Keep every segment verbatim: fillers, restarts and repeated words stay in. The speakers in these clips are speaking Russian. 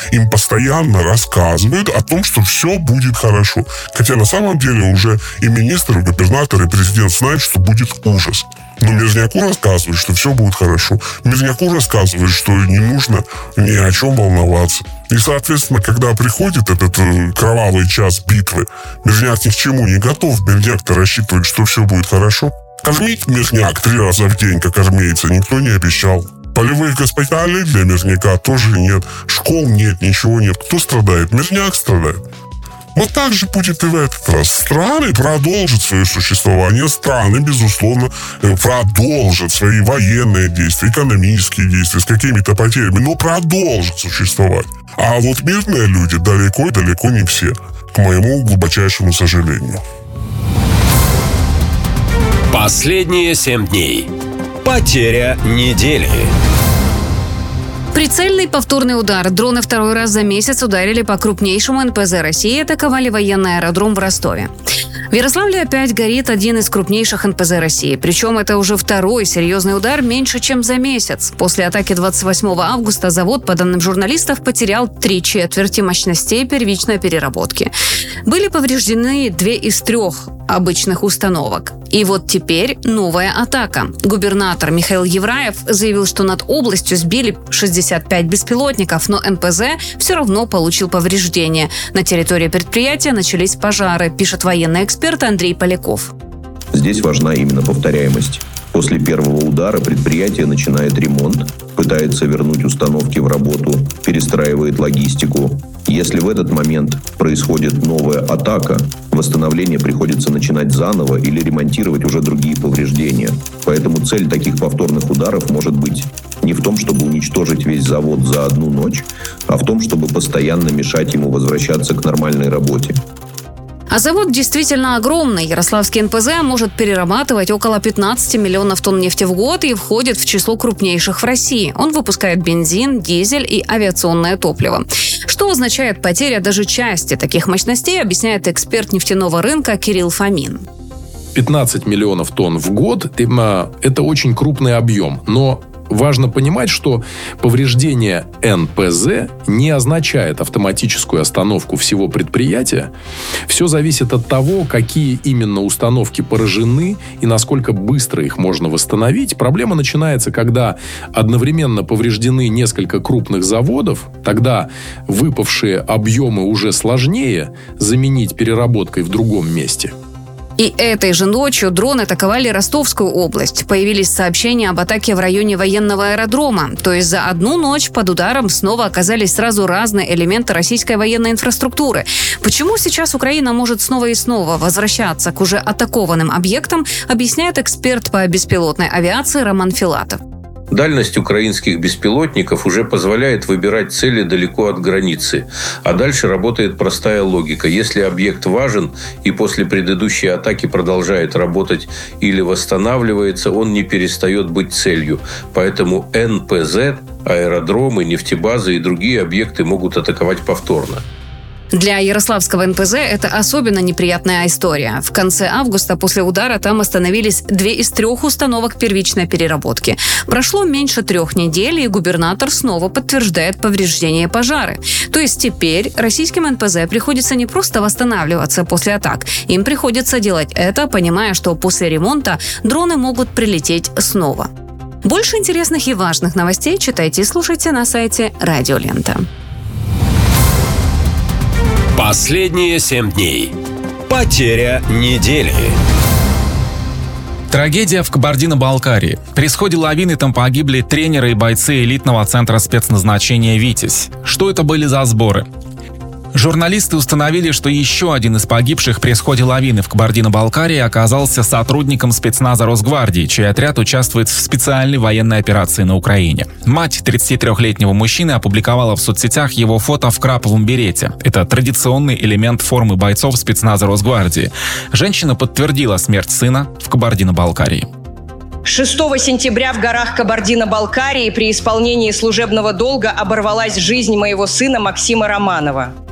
им постоянно рассказывают о том, что все будет хорошо. Хотя на самом деле уже и министр, и губернатор, и президент знают, что будет ужас. Но Мирняку рассказывают, что все будет хорошо. Мирняку рассказывают, что не нужно ни о чем волноваться. И, соответственно, когда приходит этот э, кровавый час битвы, Мирняк ни к чему не готов. Мирняк-то рассчитывает, что все будет хорошо. Кормить Мирняк три раза в день, как армейца, никто не обещал. Полевых госпиталей для Мирняка тоже нет. Школ нет, ничего нет. Кто страдает? Мирняк страдает. Вот так же будет и в этот раз. Страны продолжат свое существование. Страны, безусловно, продолжат свои военные действия, экономические действия с какими-то потерями, но продолжат существовать. А вот мирные люди далеко и далеко не все, к моему глубочайшему сожалению. Последние семь дней. Потеря недели. Прицельный повторный удар. Дроны второй раз за месяц ударили по крупнейшему эн пэ зэ России и атаковали военный аэродром в Ростове. В Ярославле опять горит один из крупнейших эн пэ зэ России. Причем это уже второй серьезный удар меньше, чем за месяц. После атаки двадцать восьмого августа завод, по данным журналистов, потерял три четверти мощностей первичной переработки. Были повреждены две из трех обычных установок. И вот теперь новая атака. Губернатор Михаил Евраев заявил, что над областью сбили шестьдесят пять беспилотников, но эн пэ зэ все равно получил повреждения. На территории предприятия начались пожары, пишет военный эксперт Андрей Поляков. Здесь важна именно повторяемость. После первого удара предприятие начинает ремонт, пытается вернуть установки в работу, перестраивает логистику. Если в этот момент происходит новая атака, восстановление приходится начинать заново или ремонтировать уже другие повреждения. Поэтому цель таких повторных ударов может быть не в том, чтобы уничтожить весь завод за одну ночь, а в том, чтобы постоянно мешать ему возвращаться к нормальной работе. А завод действительно огромный. Ярославский эн пэ зэ может перерабатывать около пятнадцать миллионов тонн нефти в год и входит в число крупнейших в России. Он выпускает бензин, дизель и авиационное топливо. Что означает потеря даже части таких мощностей, объясняет эксперт нефтяного рынка Кирилл Фомин. пятнадцать миллионов тонн в год – это очень крупный объем, но важно понимать, что повреждение эн пэ зэ не означает автоматическую остановку всего предприятия. Все зависит от того, какие именно установки поражены и насколько быстро их можно восстановить. Проблема начинается, когда одновременно повреждены несколько крупных заводов. Тогда выпавшие объемы уже сложнее заменить переработкой в другом месте. И этой же ночью дроны атаковали Ростовскую область. Появились сообщения об атаке в районе военного аэродрома. То есть за одну ночь под ударом снова оказались сразу разные элементы российской военной инфраструктуры. Почему сейчас Украина может снова и снова возвращаться к уже атакованным объектам, объясняет эксперт по беспилотной авиации Роман Филатов. Дальность украинских беспилотников уже позволяет выбирать цели далеко от границы. А дальше работает простая логика. Если объект важен и после предыдущей атаки продолжает работать или восстанавливается, он не перестает быть целью. Поэтому эн пэ зэ, аэродромы, нефтебазы и другие объекты могут атаковать повторно. Для Ярославского эн пэ зэ это особенно неприятная история. В конце августа после удара там остановились две из трех установок первичной переработки. Прошло меньше трех недель, и губернатор снова подтверждает повреждения и пожары. То есть теперь российским эн пэ зэ приходится не просто восстанавливаться после атак. Им приходится делать это, понимая, что после ремонта дроны могут прилететь снова. Больше интересных и важных новостей читайте и слушайте на сайте Радио Лента. Последние семь дней. Потеря недели. Трагедия в Кабардино-Балкарии. При сходе лавины там погибли тренеры и бойцы элитного центра спецназначения «Витязь». Что это были за сборы? Журналисты установили, что еще один из погибших при сходе лавины в Кабардино-Балкарии оказался сотрудником спецназа Росгвардии, чей отряд участвует в специальной военной операции на Украине. Мать тридцатитрёхлетнего мужчины опубликовала в соцсетях его фото в краповом берете. Это традиционный элемент формы бойцов спецназа Росгвардии. Женщина подтвердила смерть сына в Кабардино-Балкарии. шестого сентября в горах Кабардино-Балкарии при исполнении служебного долга оборвалась жизнь моего сына Максима Романова.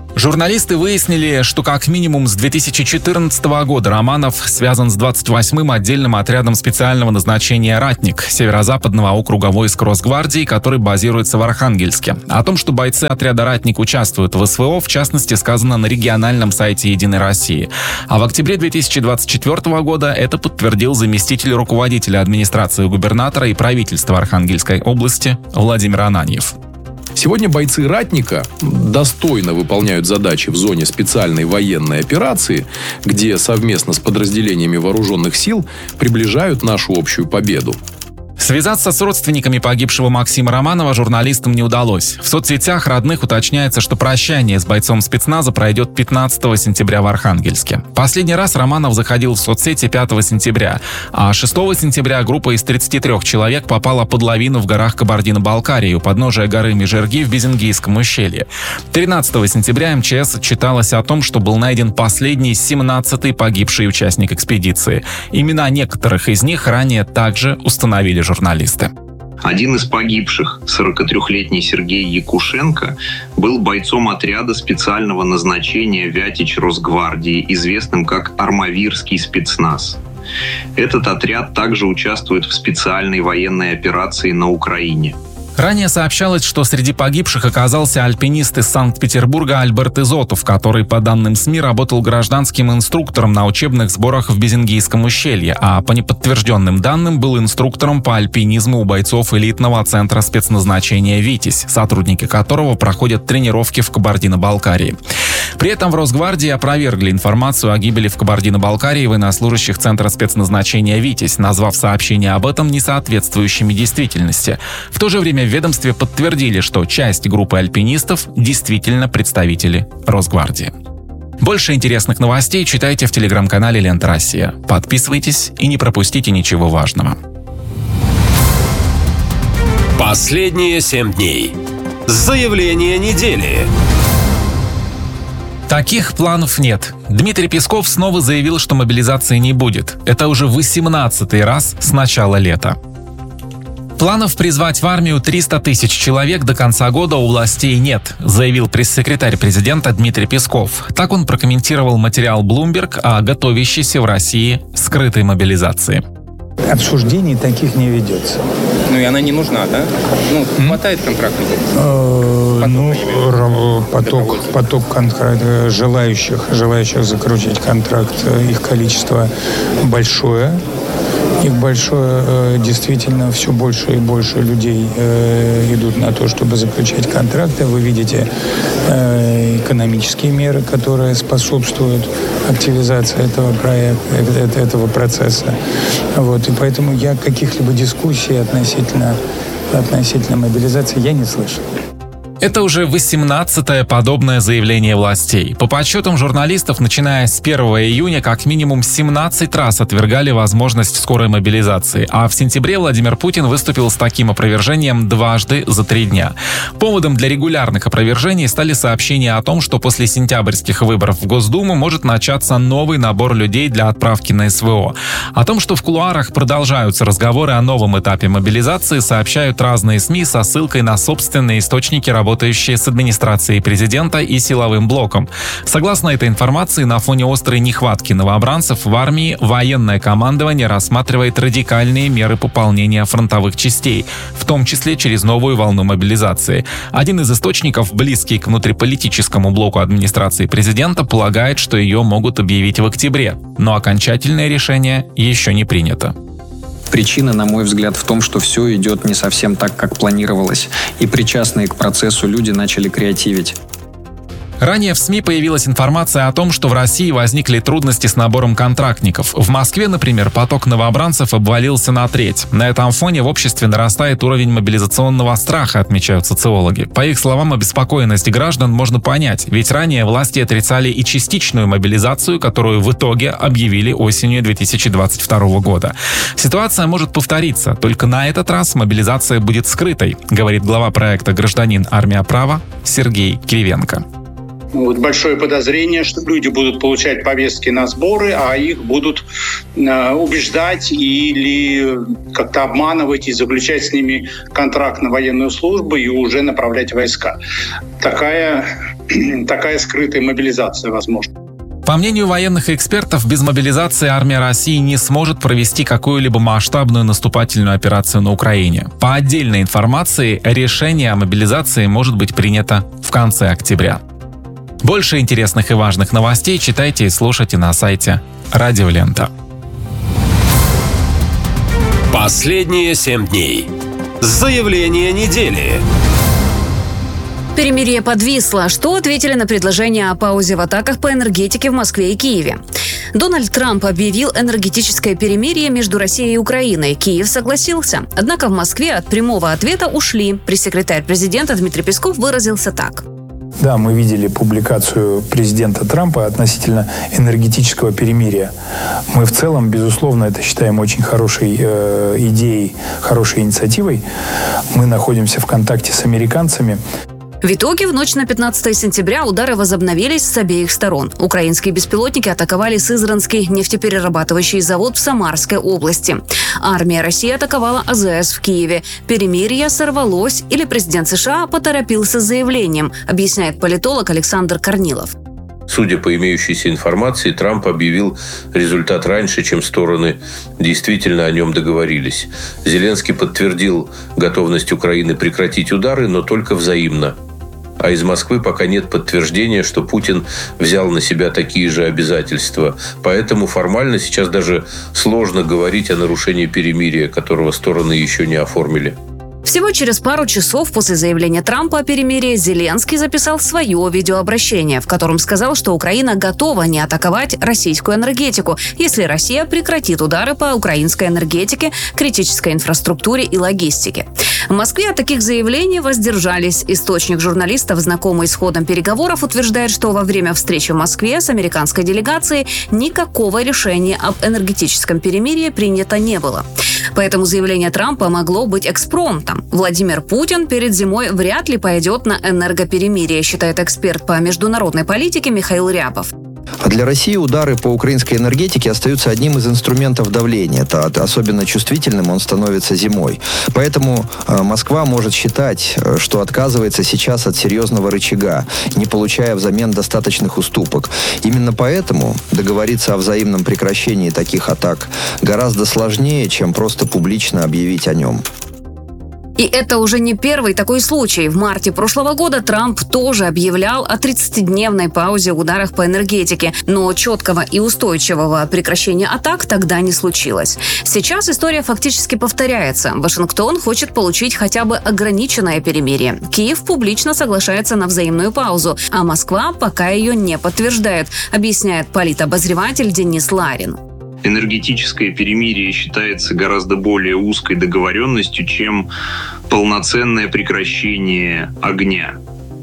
Журналисты выяснили, что как минимум с две тысячи четырнадцатого года Романов связан с двадцать восьмым отдельным отрядом специального назначения «Ратник» Северо-Западного округа войск Росгвардии, который базируется в Архангельске. О том, что бойцы отряда «Ратник» участвуют в СВО, в частности, сказано на региональном сайте «Единой России». А в октябре две тысячи двадцать четвёртого года это подтвердил заместитель руководителя администрации губернатора и правительства Архангельской области Владимир Ананьев. Сегодня бойцы «Ратника» достойно выполняют задачи в зоне специальной военной операции, где совместно с подразделениями вооруженных сил приближают нашу общую победу. Связаться с родственниками погибшего Максима Романова журналистам не удалось. В соцсетях родных уточняется, что прощание с бойцом спецназа пройдет пятнадцатого сентября в Архангельске. Последний раз Романов заходил в соцсети пятого сентября, а шестого сентября группа из тридцати трёх человек попала под лавину в горах Кабардино-Балкарии у подножия горы Межерги в Безингийском ущелье. тринадцатого сентября эм че эс отчиталась о том, что был найден последний семнадцатый погибший участник экспедиции. Имена некоторых из них ранее также установили журналисты. Один из погибших, сорокатрёхлетний Сергей Якушенко, был бойцом отряда специального назначения Вятич Росгвардии, известным как Армавирский спецназ. Этот отряд также участвует в специальной военной операции на Украине. Ранее сообщалось, что среди погибших оказался альпинист из Санкт-Петербурга Альберт Изотов, который, по данным СМИ, работал гражданским инструктором на учебных сборах в Безингийском ущелье, а по неподтвержденным данным был инструктором по альпинизму у бойцов элитного центра спецназначения «Витязь», сотрудники которого проходят тренировки в Кабардино-Балкарии. При этом в Росгвардии опровергли информацию о гибели в Кабардино-Балкарии военнослужащих центра спецназначения «Витязь», назвав сообщения об этом несоответствующими действительности. В то же время в ведомстве подтвердили, что часть группы альпинистов действительно представители Росгвардии. Больше интересных новостей читайте в телеграм-канале «Лента Россия». Подписывайтесь и не пропустите ничего важного. Последние семь дней. Заявление недели. Таких планов нет. Дмитрий Песков снова заявил, что мобилизации не будет. Это уже восемнадцатый раз с начала лета. Планов призвать в армию триста тысяч человек до конца года у властей нет, заявил пресс-секретарь президента Дмитрий Песков. Так он прокомментировал материал Bloomberg о готовящейся в России скрытой мобилизации. Обсуждений таких не ведется. Ну и она не нужна, да? Ну, хватает контрактников? Ну, поток, поток контракт, желающих, желающих заключить контракт, их количество большое. Их большое, действительно, все больше и больше людей идут на то, чтобы заключать контракты. Вы видите экономические меры, которые способствуют активизации этого проекта, этого процесса. Вот. И поэтому я каких-либо дискуссий относительно, относительно мобилизации я не слышал. Это уже восемнадцатое подобное заявление властей. По подсчетам журналистов, начиная с первого июня, как минимум семнадцать раз отвергали возможность скорой мобилизации. А в сентябре Владимир Путин выступил с таким опровержением дважды за три дня. Поводом для регулярных опровержений стали сообщения о том, что после сентябрьских выборов в Госдуму может начаться новый набор людей для отправки на СВО. О том, что в кулуарах продолжаются разговоры о новом этапе мобилизации, сообщают разные СМИ со ссылкой на собственные источники работы работающие с администрацией президента и силовым блоком. Согласно этой информации, на фоне острой нехватки новобранцев в армии военное командование рассматривает радикальные меры пополнения фронтовых частей, в том числе через новую волну мобилизации. Один из источников, близкий к внутриполитическому блоку администрации президента, полагает, что ее могут объявить в октябре, но окончательное решение еще не принято. Причина, на мой взгляд, в том, что все идет не совсем так, как планировалось, и причастные к процессу люди начали креативить. Ранее в СМИ появилась информация о том, что в России возникли трудности с набором контрактников. В Москве, например, поток новобранцев обвалился на треть. На этом фоне в обществе нарастает уровень мобилизационного страха, отмечают социологи. По их словам, обеспокоенность граждан можно понять, ведь ранее власти отрицали и частичную мобилизацию, которую в итоге объявили осенью две тысячи двадцать второго года. Ситуация может повториться, только на этот раз мобилизация будет скрытой, говорит глава проекта «Гражданин. Армия. Право» Сергей Кривенко. Вот большое подозрение, что люди будут получать повестки на сборы, а их будут э, убеждать или как-то обманывать и заключать с ними контракт на военную службу и уже направлять войска. Такая такая скрытая мобилизация возможна. По мнению военных экспертов, без мобилизации армия России не сможет провести какую-либо масштабную наступательную операцию на Украине. По отдельной информации, решение о мобилизации может быть принято в конце октября. Больше интересных и важных новостей читайте и слушайте на сайте Радио Лента. Последние семь дней. Заявление недели. Перемирие подвисло. Что ответили на предложение о паузе в атаках по энергетике в Москве и Киеве? Дональд Трамп объявил энергетическое перемирие между Россией и Украиной. Киев согласился. Однако в Москве от прямого ответа ушли. Пресс-секретарь президента Дмитрий Песков выразился так. Да, мы видели публикацию президента Трампа относительно энергетического перемирия. Мы в целом, безусловно, это считаем очень хорошей э, идеей, хорошей инициативой. Мы находимся в контакте с американцами. В итоге в ночь на пятнадцатое сентября удары возобновились с обеих сторон. Украинские беспилотники атаковали Сызранский нефтеперерабатывающий завод в Самарской области. Армия России атаковала А Зэ Эс в Киеве. Перемирие сорвалось или президент США поторопился с заявлением, объясняет политолог Александр Корнилов. Судя по имеющейся информации, Трамп объявил результат раньше, чем стороны действительно о нем договорились. Зеленский подтвердил готовность Украины прекратить удары, но только взаимно. А из Москвы пока нет подтверждения, что Путин взял на себя такие же обязательства. Поэтому формально сейчас даже сложно говорить о нарушении перемирия, которого стороны еще не оформили. Всего через пару часов после заявления Трампа о перемирии Зеленский записал свое видеообращение, в котором сказал, что Украина готова не атаковать российскую энергетику, если Россия прекратит удары по украинской энергетике, критической инфраструктуре и логистике. В Москве от таких заявлений воздержались. Источник журналистов, знакомый с ходом переговоров, утверждает, что во время встречи в Москве с американской делегацией никакого решения об энергетическом перемирии принято не было. Поэтому заявление Трампа могло быть экспромтом. Владимир Путин перед зимой вряд ли пойдет на энергоперемирие, считает эксперт по международной политике Михаил Рябов. А для России удары по украинской энергетике остаются одним из инструментов давления. Это особенно чувствительным он становится зимой. Поэтому Москва может считать, что отказывается сейчас от серьезного рычага, не получая взамен достаточных уступок. Именно поэтому договориться о взаимном прекращении таких атак гораздо сложнее, чем просто публично объявить о нем. И это уже не первый такой случай. В марте прошлого года Трамп тоже объявлял о тридцатидневной паузе в ударах по энергетике, но четкого и устойчивого прекращения атак тогда не случилось. Сейчас история фактически повторяется. Вашингтон хочет получить хотя бы ограниченное перемирие. Киев публично соглашается на взаимную паузу, а Москва пока ее не подтверждает, объясняет политобозреватель Денис Ларин. Энергетическое перемирие считается гораздо более узкой договоренностью, чем полноценное прекращение огня.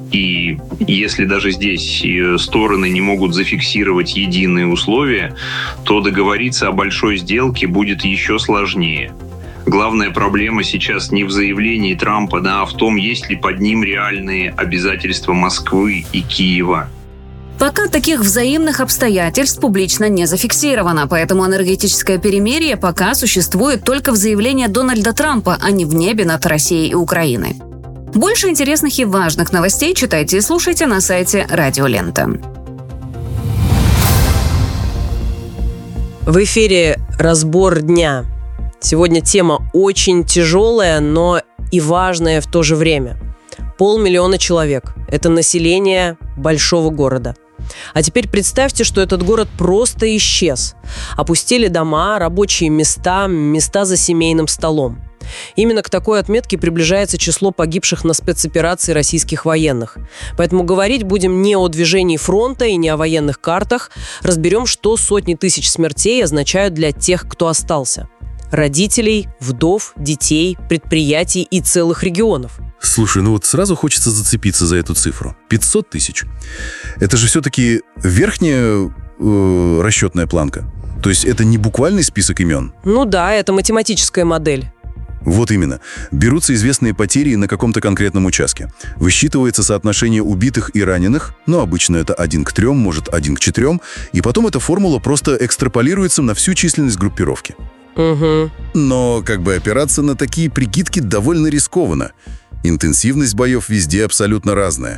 И если даже здесь стороны не могут зафиксировать единые условия, то договориться о большой сделке будет еще сложнее. Главная проблема сейчас не в заявлении Трампа, да, а в том, есть ли под ним реальные обязательства Москвы и Киева. Пока таких взаимных обстоятельств публично не зафиксировано, поэтому энергетическое перемирие пока существует только в заявлении Дональда Трампа, а не в небе над Россией и Украиной. Больше интересных и важных новостей читайте и слушайте на сайте Радио Лента. В эфире «Разбор дня». Сегодня тема очень тяжелая, но и важная в то же время. Полмиллиона человек – это население большого города. А теперь представьте, что этот город просто исчез. Опустили дома, рабочие места, места за семейным столом. Именно к такой отметке приближается число погибших на спецоперации российских военных. Поэтому говорить будем не о движении фронта и не о военных картах. Разберем, что сотни тысяч смертей означают для тех, кто остался. Родителей, вдов, детей, предприятий и целых регионов. Слушай, ну вот сразу хочется зацепиться за эту цифру. пятьсот тысяч. Это же все-таки верхняя э, расчетная планка. То есть это не буквальный список имен? Ну да, это математическая модель. Вот именно. Берутся известные потери на каком-то конкретном участке. Высчитывается соотношение убитых и раненых, но обычно это один к трем, может один к четырем, и потом эта формула просто экстраполируется на всю численность группировки. Угу. Но как бы опираться на такие прикидки довольно рискованно. Интенсивность боев везде абсолютно разная.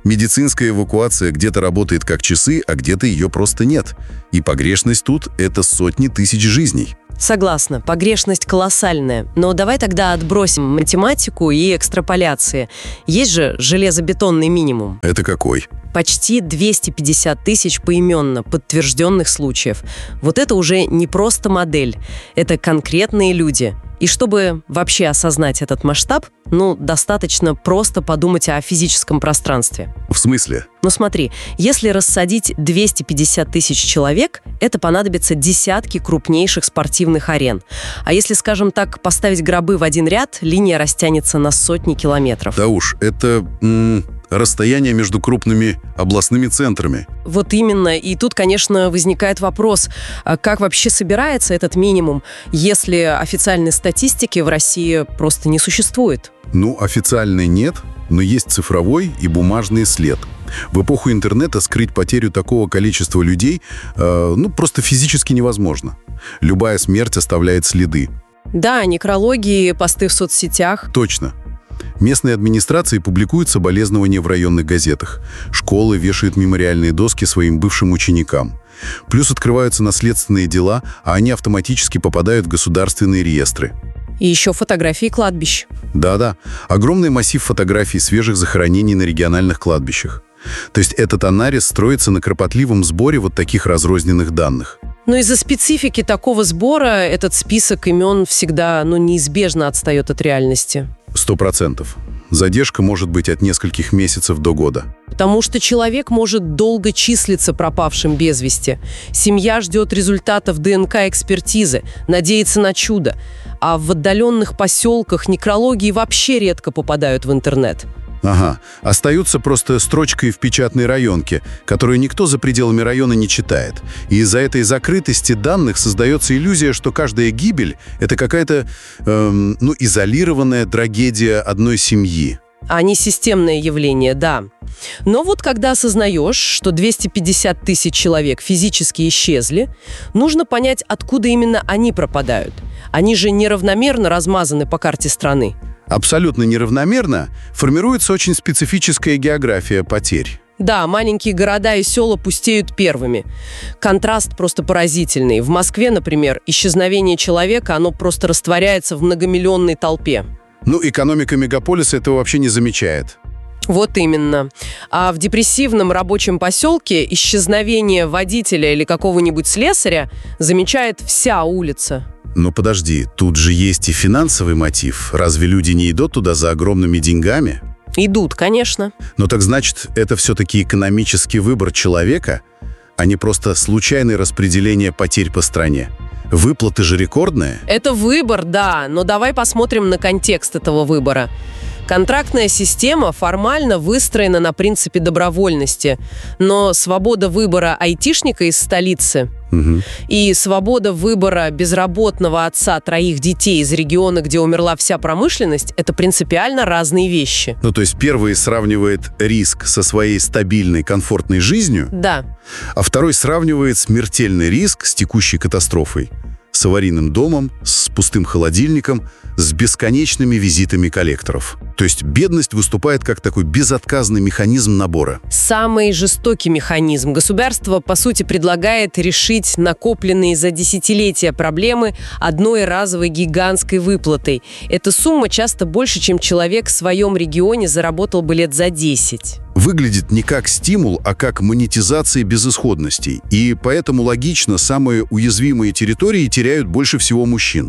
Медицинская эвакуация где-то работает как часы, а где-то ее просто нет. И погрешность тут – это сотни тысяч жизней. Согласна, погрешность колоссальная. Но давай тогда отбросим математику и экстраполяции. Есть же железобетонный минимум. Это какой? Почти двести пятьдесят тысяч поименно подтвержденных случаев. Вот это уже не просто модель, это конкретные люди. И чтобы вообще осознать этот масштаб, ну, достаточно просто подумать о физическом пространстве. В смысле? Ну смотри, если рассадить двести пятьдесят тысяч человек, это понадобится десятки крупнейших спортивных арен. А если, скажем так, поставить гробы в один ряд, линия растянется на сотни километров. Да уж, это м- расстояние между крупными областными центрами. Вот именно. И тут, конечно, возникает вопрос, а как вообще собирается этот минимум, если официальной статистики в России просто не существует? Ну, официальной нет, но есть цифровой и бумажный след. В эпоху интернета скрыть потерю такого количества людей э, ну, просто физически невозможно. Любая смерть оставляет следы. Да, некрологии, посты в соцсетях. Точно. Местные администрации публикуют соболезнования в районных газетах. Школы вешают мемориальные доски своим бывшим ученикам. Плюс открываются наследственные дела, а они автоматически попадают в государственные реестры. И еще фотографии кладбищ. Да-да. Огромный массив фотографий свежих захоронений на региональных кладбищах. То есть этот анализ строится на кропотливом сборе вот таких разрозненных данных. Но из-за специфики такого сбора этот список имен всегда, ну, неизбежно отстает от реальности. Сто процентов. Задержка может быть от нескольких месяцев до года. Потому что человек может долго числиться пропавшим без вести. Семья ждет результатов ДНК-экспертизы, надеется на чудо. А в отдаленных поселках некрологии вообще редко попадают в интернет. Ага. Остаются просто строчкой в печатной районке, которую никто за пределами района не читает. И из-за этой закрытости данных создается иллюзия, что каждая гибель – это какая-то, эм, ну, изолированная трагедия одной семьи. А не системное явление, да. Но вот когда осознаешь, что двести пятьдесят тысяч человек физически исчезли, нужно понять, откуда именно они пропадают. Они же неравномерно размазаны по карте страны. Абсолютно неравномерно формируется очень специфическая география потерь. Да, маленькие города и села пустеют первыми. Контраст просто поразительный. В Москве, например, исчезновение человека, оно просто растворяется в многомиллионной толпе. Ну, экономика мегаполиса этого вообще не замечает. Вот именно. А в депрессивном рабочем поселке исчезновение водителя или какого-нибудь слесаря замечает вся улица. Но подожди, тут же есть и финансовый мотив. Разве люди не идут туда за огромными деньгами? Идут, конечно. Но так значит, это все-таки экономический выбор человека, а не просто случайное распределение потерь по стране. Выплаты же рекордные. Это выбор, да, но давай посмотрим на контекст этого выбора. Контрактная система формально выстроена на принципе добровольности, но свобода выбора айтишника из столицы угу. и свобода выбора безработного отца троих детей из региона, где умерла вся промышленность, это принципиально разные вещи. Ну, то есть первый сравнивает риск со своей стабильной, комфортной жизнью, да. а второй сравнивает смертельный риск с текущей катастрофой, с аварийным домом, с пустым холодильником, с бесконечными визитами коллекторов. То есть бедность выступает как такой безотказный механизм набора. Самый жестокий механизм. Государство, по сути, предлагает решить накопленные за десятилетия проблемы одной разовой гигантской выплатой. Эта сумма часто больше, чем человек в своем регионе заработал бы лет за десять. Выглядит не как стимул, а как монетизация безысходностей. И поэтому логично, самые уязвимые территории теряют больше всего мужчин.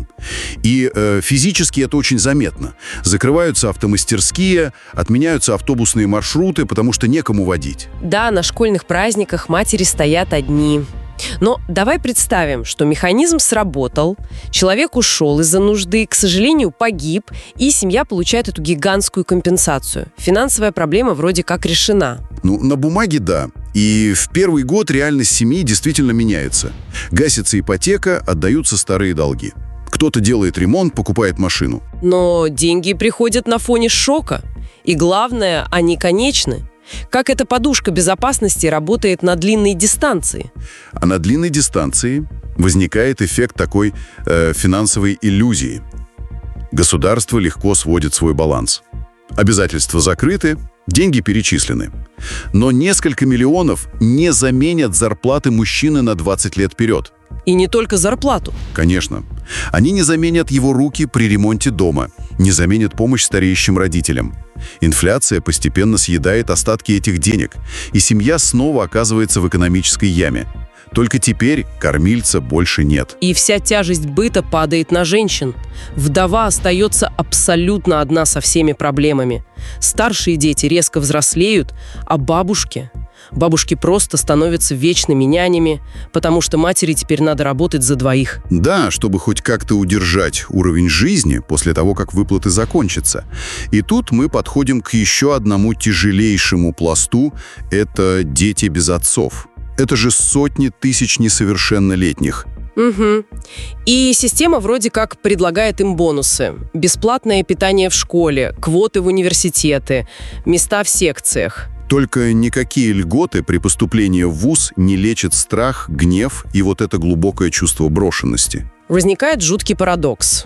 И э, физически это очень заметно. Закрываются автомастерские, отменяются автобусные маршруты, потому что некому водить. Да, на школьных праздниках матери стоят одни. Но давай представим, что механизм сработал, человек ушел из-за нужды, к сожалению, погиб, и семья получает эту гигантскую компенсацию. Финансовая проблема вроде как решена. Ну, на бумаге да. И в первый год реальность семьи действительно меняется. Гасится ипотека, отдаются старые долги. Кто-то делает ремонт, покупает машину. Но деньги приходят на фоне шока. И главное, они конечны. Как эта подушка безопасности работает на длинной дистанции? А на длинной дистанции возникает эффект такой э, финансовой иллюзии. Государство легко сводит свой баланс. Обязательства закрыты, Деньги перечислены. Но несколько миллионов не заменят зарплаты мужчины на двадцать лет вперед. И не только зарплату. Конечно. Они не заменят его руки при ремонте дома, не заменят помощь стареющим родителям. Инфляция постепенно съедает остатки этих денег, и семья снова оказывается в экономической яме. Только теперь кормильца больше нет. И вся тяжесть быта падает на женщин. Вдова остается абсолютно одна со всеми проблемами. Старшие дети резко взрослеют, а бабушки... Бабушки просто становятся вечными нянями, потому что матери теперь надо работать за двоих. Да, чтобы хоть как-то удержать уровень жизни после того, как выплаты закончатся. И тут мы подходим к еще одному тяжелейшему пласту – это дети без отцов. Это же сотни тысяч несовершеннолетних. Угу. И система вроде как предлагает им бонусы. Бесплатное питание в школе, квоты в университеты, места в секциях. Только никакие льготы при поступлении в вуз не лечат страх, гнев и вот это глубокое чувство брошенности. Возникает жуткий парадокс.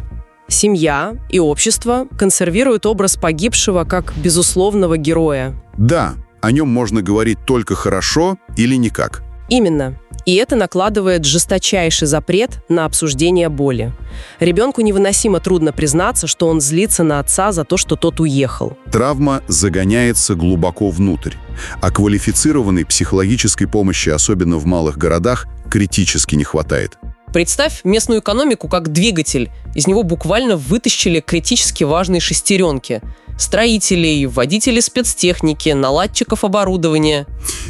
Семья и общество консервируют образ погибшего как безусловного героя. Да, о нем можно говорить только хорошо или никак. Именно. И это накладывает жесточайший запрет на обсуждение боли. Ребенку невыносимо трудно признаться, что он злится на отца за то, что тот уехал. Травма загоняется глубоко внутрь, а квалифицированной психологической помощи, особенно в малых городах, критически не хватает. Представь местную экономику как двигатель. Из него буквально вытащили критически важные шестеренки. Строителей, водителей спецтехники, наладчиков оборудования.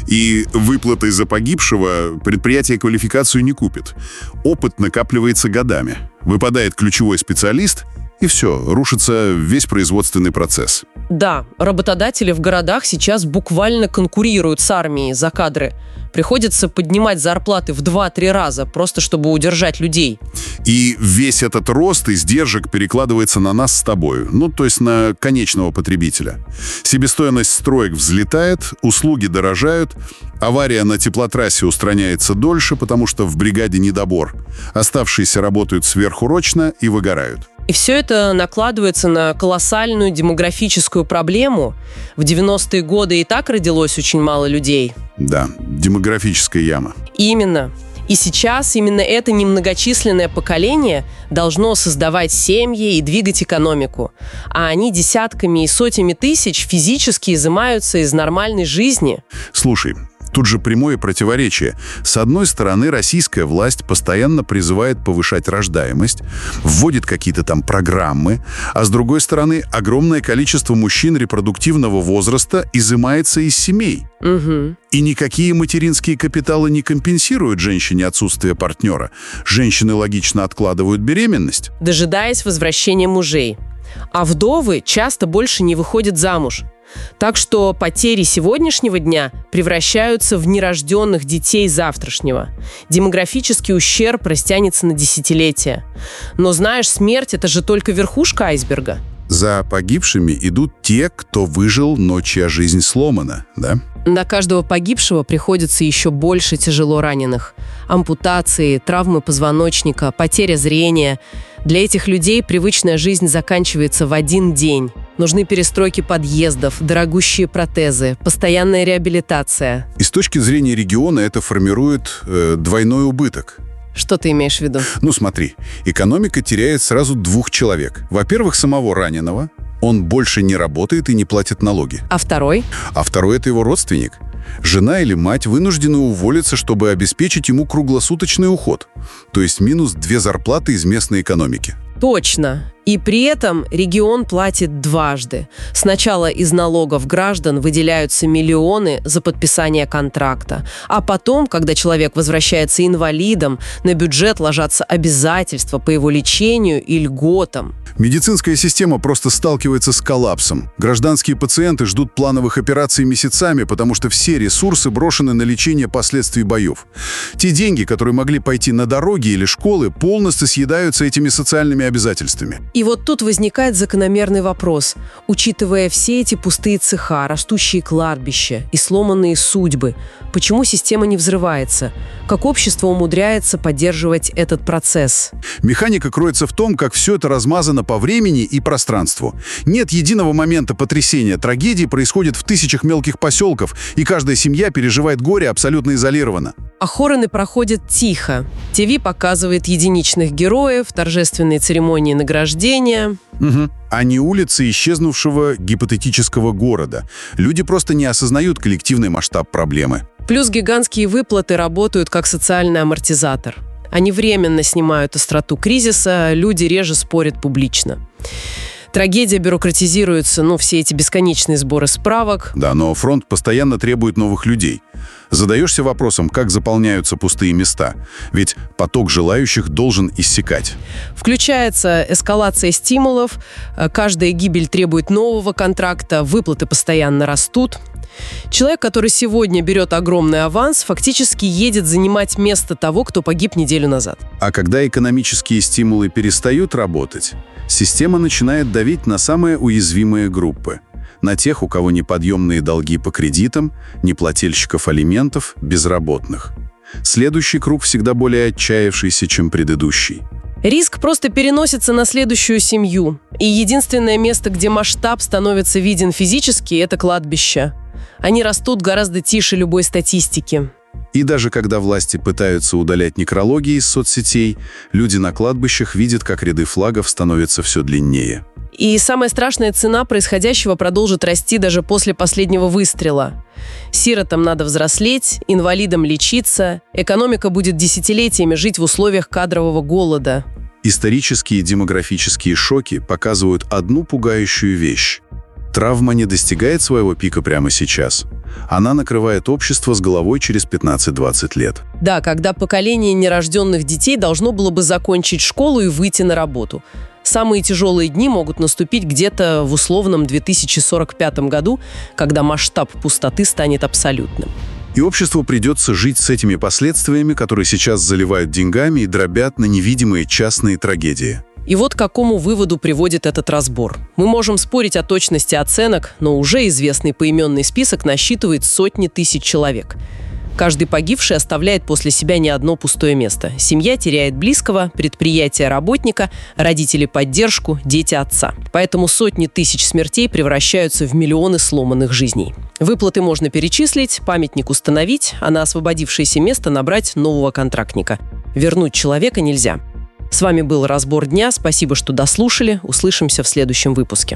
И выплатой за погибшего предприятие квалификацию не купит. Опыт накапливается годами. Выпадает ключевой специалист, и все, рушится весь производственный процесс. Да, работодатели в городах сейчас буквально конкурируют с армией за кадры. Приходится поднимать зарплаты в два-три раза, просто чтобы удержать людей. И весь этот рост издержек перекладывается на нас с тобой, ну, то есть на конечного потребителя. Себестоимость строек взлетает, услуги дорожают, авария на теплотрассе устраняется дольше, потому что в бригаде недобор. Оставшиеся работают сверхурочно и выгорают. И все это накладывается на колоссальную демографическую проблему. В девяностые годы и так родилось очень мало людей. Да, демографическая яма. Именно. И сейчас именно это немногочисленное поколение должно создавать семьи и двигать экономику. А они десятками и сотнями тысяч физически изымаются из нормальной жизни. Слушай, тут же прямое противоречие. С одной стороны, российская власть постоянно призывает повышать рождаемость, вводит какие-то там программы, а с другой стороны, огромное количество мужчин репродуктивного возраста изымается из семей. Угу. И никакие материнские капиталы не компенсируют женщине отсутствие партнера. Женщины логично откладывают беременность, дожидаясь возвращения мужей. А вдовы часто больше не выходят замуж. Так что потери сегодняшнего дня превращаются в нерожденных детей завтрашнего. Демографический ущерб растянется на десятилетия. Но знаешь, смерть – это же только верхушка айсберга. За погибшими идут те, кто выжил, но чья жизнь сломана, да? На каждого погибшего приходится еще больше тяжело раненых. Ампутации, травмы позвоночника, потеря зрения. Для этих людей привычная жизнь заканчивается в один день. Нужны перестройки подъездов, дорогущие протезы, постоянная реабилитация. И с точки зрения региона это формирует э, двойной убыток. Что ты имеешь в виду? Ну смотри, экономика теряет сразу двух человек. Во-первых, самого раненого. Он больше не работает и не платит налоги. А второй? А второй – это его родственник. Жена или мать вынуждены уволиться, чтобы обеспечить ему круглосуточный уход. То есть минус две зарплаты из местной экономики. Точно. И при этом регион платит дважды. Сначала из налогов граждан выделяются миллионы за подписание контракта. А потом, когда человек возвращается инвалидом, на бюджет ложатся обязательства по его лечению и льготам. Медицинская система просто сталкивается с коллапсом. Гражданские пациенты ждут плановых операций месяцами, потому что все ресурсы брошены на лечение последствий боев. Те деньги, которые могли пойти на дороги или школы, полностью съедаются этими социальными обязательствами. И вот тут возникает закономерный вопрос. Учитывая все эти пустые цеха, растущие кладбища и сломанные судьбы, почему система не взрывается? Как общество умудряется поддерживать этот процесс? Механика кроется в том, как все это размазано по времени и пространству. Нет единого момента потрясения. Трагедии происходят в тысячах мелких поселков, и каждая семья переживает горе абсолютно изолированно. Похороны проходят тихо. ТВ показывает единичных героев, торжественные церемонии награждения. Угу. А не улицы исчезнувшего гипотетического города. Люди просто не осознают коллективный масштаб проблемы. Плюс гигантские выплаты работают как социальный амортизатор. Они временно снимают остроту кризиса, люди реже спорят публично. Трагедия бюрократизируется, ну, все эти бесконечные сборы справок. Да, но фронт постоянно требует новых людей. Задаешься вопросом, как заполняются пустые места. Ведь поток желающих должен иссякать. Включается эскалация стимулов, каждая гибель требует нового контракта, выплаты постоянно растут. Человек, который сегодня берет огромный аванс, фактически едет занимать место того, кто погиб неделю назад. А когда экономические стимулы перестают работать, система начинает давить на самые уязвимые группы. На тех, у кого неподъемные долги по кредитам, неплательщиков алиментов, безработных. Следующий круг всегда более отчаявшийся, чем предыдущий. Риск просто переносится на следующую семью. И единственное место, где масштаб становится виден физически, это кладбище. Они растут гораздо тише любой статистики. И даже когда власти пытаются удалять некрологи из соцсетей, люди на кладбищах видят, как ряды флагов становятся все длиннее. И самая страшная цена происходящего продолжит расти даже после последнего выстрела. Сиротам надо взрослеть, инвалидам лечиться, экономика будет десятилетиями жить в условиях кадрового голода. Исторические и демографические шоки показывают одну пугающую вещь. Травма не достигает своего пика прямо сейчас. Она накрывает общество с головой через пятнадцать-двадцать лет. Да, когда поколение нерожденных детей должно было бы закончить школу и выйти на работу. Самые тяжелые дни могут наступить где-то в условном две тысячи сорок пятом году, когда масштаб пустоты станет абсолютным. И обществу придется жить с этими последствиями, которые сейчас заливают деньгами и дробят на невидимые частные трагедии. И вот к какому выводу приводит этот разбор. Мы можем спорить о точности оценок, но уже известный поименный список насчитывает сотни тысяч человек. Каждый погибший оставляет после себя не одно пустое место. Семья теряет близкого, предприятие работника, родители поддержку, дети отца. Поэтому сотни тысяч смертей превращаются в миллионы сломанных жизней. Выплаты можно перечислить, памятник установить, а на освободившееся место набрать нового контрактника. Вернуть человека нельзя. С вами был «Разбор дня». Спасибо, что дослушали. Услышимся в следующем выпуске.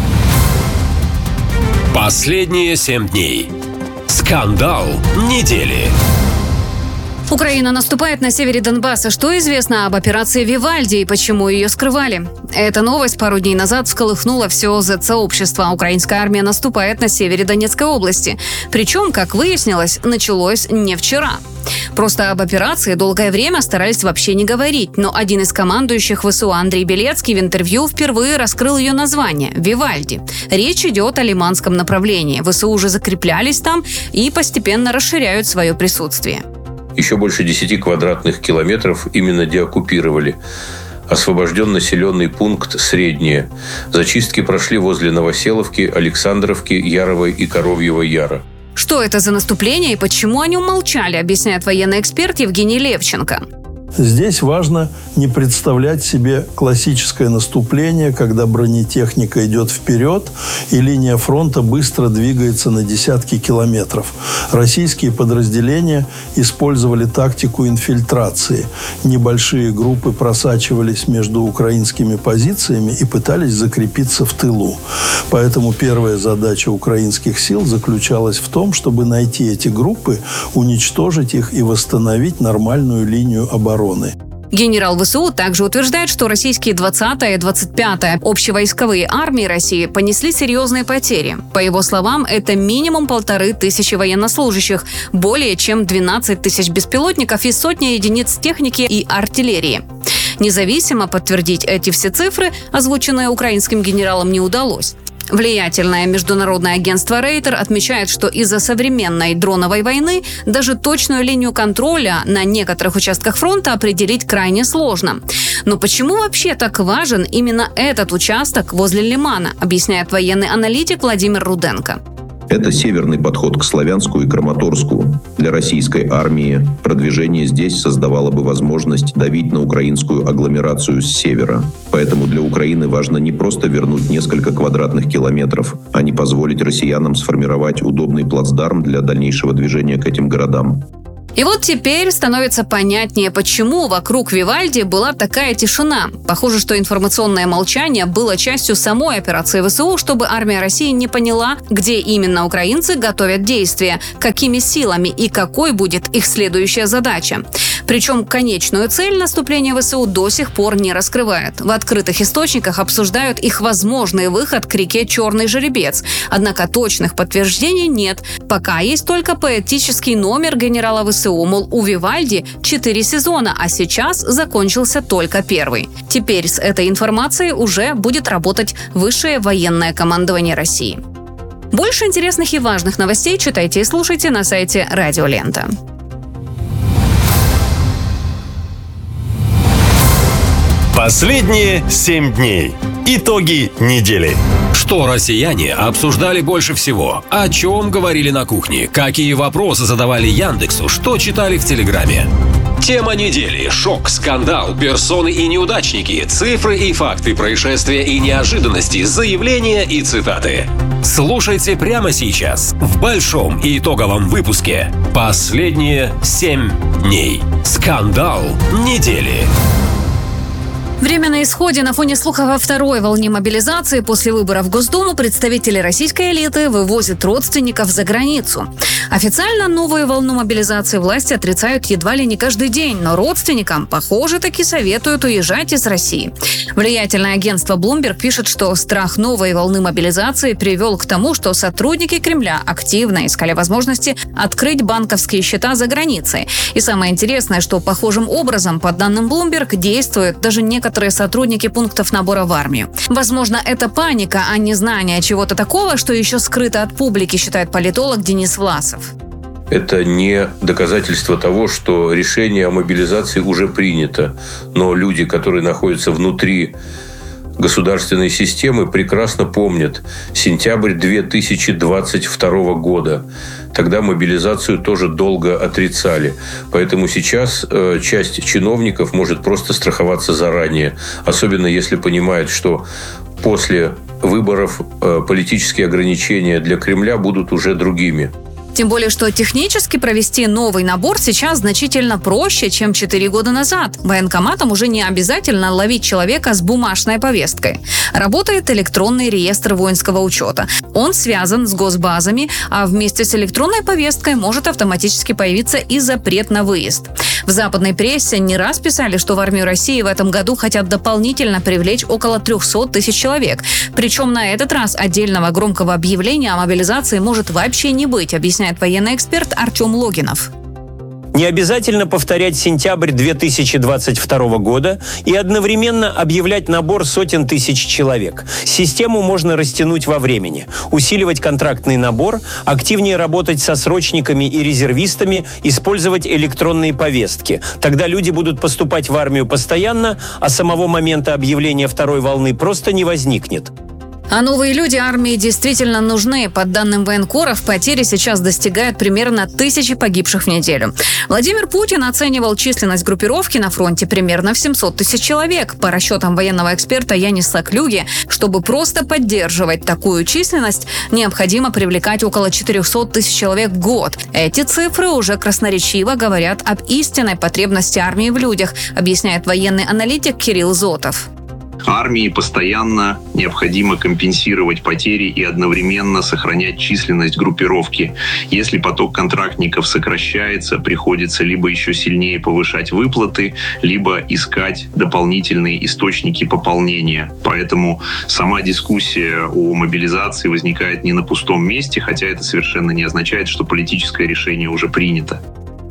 Последние семь дней. Скандал недели. Украина наступает на севере Донбасса. Что известно об операции «Вивальди» и почему ее скрывали? Эта новость пару дней назад всколыхнула все зет-сообщество. Украинская армия наступает на севере Донецкой области. Причем, как выяснилось, началось не вчера. Просто об операции долгое время старались вообще не говорить, но один из командующих ВСУ Андрей Белецкий в интервью впервые раскрыл ее название – «Вивальди». Речь идет о Лиманском направлении. ВСУ уже закреплялись там и постепенно расширяют свое присутствие. Еще больше десяти квадратных километров именно деоккупировали. Освобожден населенный пункт Среднее. Зачистки прошли возле Новоселовки, Александровки, Яровой и Коровьего Яра. Что это за наступление и почему о нем молчали, объясняет военный эксперт Евгений Левченко. Здесь важно не представлять себе классическое наступление, когда бронетехника идет вперед, и линия фронта быстро двигается на десятки километров. Российские подразделения использовали тактику инфильтрации. Небольшие группы просачивались между украинскими позициями и пытались закрепиться в тылу. Поэтому первая задача украинских сил заключалась в том, чтобы найти эти группы, уничтожить их и восстановить нормальную линию обороны. Генерал ВСУ также утверждает, что российские двадцатая и двадцать пятая общевойсковые армии России понесли серьезные потери. По его словам, это минимум полторы тысячи военнослужащих, более чем двенадцать тысяч беспилотников и сотня единиц техники и артиллерии. Независимо подтвердить эти все цифры, озвученные украинским генералом, не удалось. Влиятельное международное агентство Рейтер отмечает, что из-за современной дроновой войны даже точную линию контроля на некоторых участках фронта определить крайне сложно. Но почему вообще так важен именно этот участок возле Лимана, объясняет военный аналитик Владимир Руденко. Это северный подход к Славянску и Краматорску. Для российской армии продвижение здесь создавало бы возможность давить на украинскую агломерацию с севера. Поэтому для Украины важно не просто вернуть несколько квадратных километров, а не позволить россиянам сформировать удобный плацдарм для дальнейшего движения к этим городам. И вот теперь становится понятнее, почему вокруг Вивальди была такая тишина. Похоже, что информационное молчание было частью самой операции ВСУ, чтобы армия России не поняла, где именно украинцы готовят действия, какими силами и какой будет их следующая задача. Причем конечную цель наступления ВСУ до сих пор не раскрывают. В открытых источниках обсуждают их возможный выход к реке Черный Жеребец. Однако точных подтверждений нет. Пока есть только поэтический номер генерала ВСУ. Мол, у Вивальди четыре сезона, а сейчас закончился только первый. Теперь с этой информацией уже будет работать высшее военное командование России. Больше интересных и важных новостей читайте и слушайте на сайте Радио Лента. Последние семь дней. Итоги недели. Что россияне обсуждали больше всего? О чем говорили на кухне? Какие вопросы задавали Яндексу? Что читали в Телеграме? Тема недели. Шок, скандал, персоны и неудачники, цифры и факты, происшествия и неожиданности, заявления и цитаты. Слушайте прямо сейчас в большом и итоговом выпуске «Последние семь дней». Скандал недели. Время на исходе. На фоне слухов о второй волне мобилизации после выборов в Госдуму представители российской элиты вывозят родственников за границу. Официально новую волну мобилизации власти отрицают едва ли не каждый день, но родственникам, похоже, таки советуют уезжать из России. Влиятельное агентство Bloomberg пишет, что страх новой волны мобилизации привел к тому, что сотрудники Кремля активно искали возможности открыть банковские счета за границей. И самое интересное, что похожим образом, по данным Bloomberg, действуют даже некоторые Некоторые сотрудники пунктов набора в армию. Возможно, это паника, а не знание чего-то такого, что еще скрыто от публики, считает политолог Денис Власов. Это не доказательство того, что решение о мобилизации уже принято. Но люди, которые находятся внутри государственной системы, прекрасно помнят сентябрь две тысячи двадцать второго года. Тогда мобилизацию тоже долго отрицали. Поэтому сейчас э, часть чиновников может просто страховаться заранее. Особенно если понимает, что после выборов э, политические ограничения для Кремля будут уже другими. Тем более, что технически провести новый набор сейчас значительно проще, чем четыре года назад. Военкоматам уже не обязательно ловить человека с бумажной повесткой. Работает электронный реестр воинского учета. Он связан с госбазами, а вместе с электронной повесткой может автоматически появиться и запрет на выезд. В западной прессе не раз писали, что в армию России в этом году хотят дополнительно привлечь около триста тысяч человек. Причем на этот раз отдельного громкого объявления о мобилизации может вообще не быть, объясняет военный эксперт Артем Логинов. Не обязательно повторять сентябрь две тысячи двадцать второго года и одновременно объявлять набор сотен тысяч человек. Систему можно растянуть во времени, усиливать контрактный набор, активнее работать со срочниками и резервистами, использовать электронные повестки. Тогда люди будут поступать в армию постоянно, а самого момента объявления второй волны просто не возникнет. А новые люди армии действительно нужны. По данным военкоров, потери сейчас достигают примерно тысячи погибших в неделю. Владимир Путин оценивал численность группировки на фронте примерно в семьсот тысяч человек. По расчетам военного эксперта Яниса Клюги, чтобы просто поддерживать такую численность, необходимо привлекать около четыреста тысяч человек в год. Эти цифры уже красноречиво говорят об истинной потребности армии в людях, объясняет военный аналитик Кирилл Зотов. Армии постоянно необходимо компенсировать потери и одновременно сохранять численность группировки. Если поток контрактников сокращается, приходится либо еще сильнее повышать выплаты, либо искать дополнительные источники пополнения. Поэтому сама дискуссия о мобилизации возникает не на пустом месте, хотя это совершенно не означает, что политическое решение уже принято.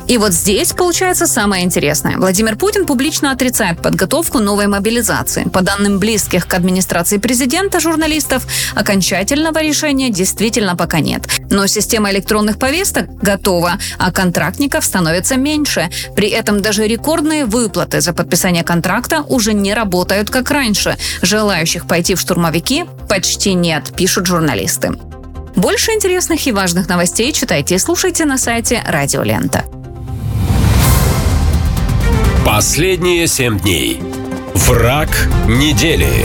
И вот здесь получается самое интересное. Владимир Путин публично отрицает подготовку новой мобилизации. По данным близких к администрации президента журналистов, окончательного решения действительно пока нет. Но система электронных повесток готова, а контрактников становится меньше. При этом даже рекордные выплаты за подписание контракта уже не работают как раньше. Желающих пойти в штурмовики почти нет, пишут журналисты. Больше интересных и важных новостей читайте и слушайте на сайте Радио Лента. Последние семь дней. Враг недели.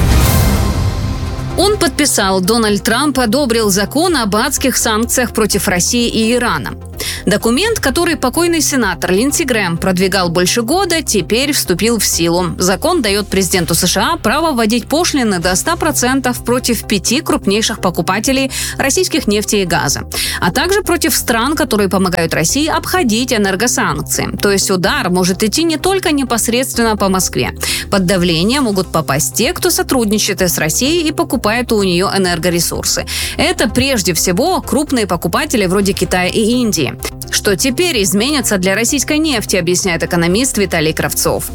Он подписал, Дональд Трамп одобрил закон об адских санкциях против России и Ирана. Документ, который покойный сенатор Линдси Грэм продвигал больше года, теперь вступил в силу. Закон дает президенту США право вводить пошлины до ста процентов против пяти крупнейших покупателей российских нефти и газа, а также против стран, которые помогают России обходить энергосанкции. То есть удар может идти не только непосредственно по Москве. Под давление могут попасть те, кто сотрудничает с Россией и покупает у нее энергоресурсы. Это прежде всего крупные покупатели вроде Китая и Индии. Что теперь изменится для российской нефти, объясняет экономист Виталий Кравцов.